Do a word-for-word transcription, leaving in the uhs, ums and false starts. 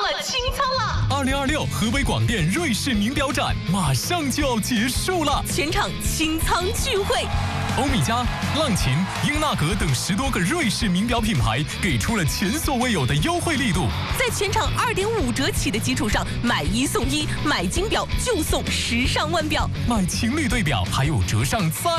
了，清仓了！ 二零二六河北广电瑞士名表展马上就要结束了， 全场清仓聚会。 欧米茄、浪琴、英纳格等十多个瑞士名表品牌给出了前所未有的优惠力度， 在全场二点五折起的基础上，买一送一，买金表就送时尚腕表， 买情侣对表还有折上再。